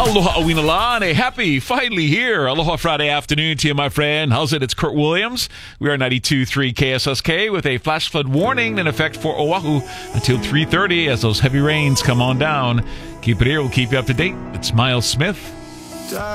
Aloha Awinala, and a happy finally here. Aloha Friday afternoon to you, my friend. How's it? It's Kurt Williams. We are 92.3 KSSK with a flash flood warning in effect for Oahu until 3:30 as those heavy rains come on down. Keep it here. We'll keep you up to date. It's Miles Smith.